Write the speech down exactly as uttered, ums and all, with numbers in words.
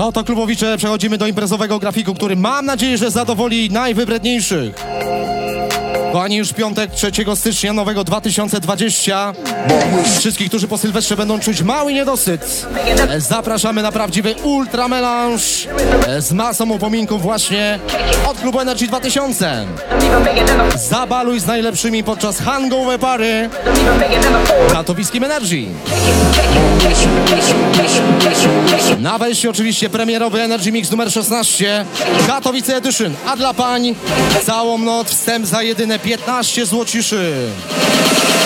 No to klubowicze, przechodzimy do imprezowego grafiku, który mam nadzieję, że zadowoli najwybredniejszych. Kochani, już piątek trzeciego stycznia nowego dwa tysiące dwudziestego. Wszystkich, którzy po Sylwestrze będą czuć mały niedosyt, zapraszamy na prawdziwy ultra melanż z masą upominków właśnie od klubu Energy dwa tysiące. Zabaluj z najlepszymi podczas hangover pary w katowickim Energy. Na wejściu oczywiście premierowy Energy Mix numer szesnaście, Katowice Edition, a dla pań całą noc wstęp za jedyne piętnaście złociszy.